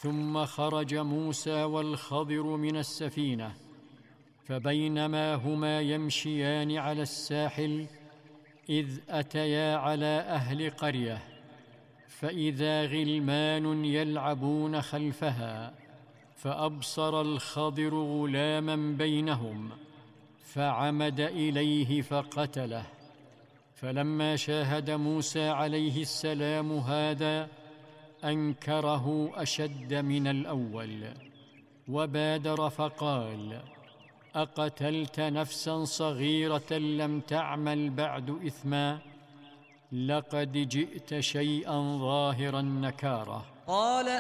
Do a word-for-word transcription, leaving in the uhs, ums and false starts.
ثم خرج موسى والخضر من السفينة، فبينما هما يمشيان على الساحل إذ أتيا على أهل قرية، فإذا غلمان يلعبون خلفها، فأبصر الخضر غلاما بينهم، فعمد إليه فقتله. فلما شاهد موسى عليه السلام هذا أنكره أشد من الأول، وبادر فقال: أقتلت نفسا صغيرة لم تعمل بعد إثما؟ لقد جئت شيئا ظاهر النكارة. قال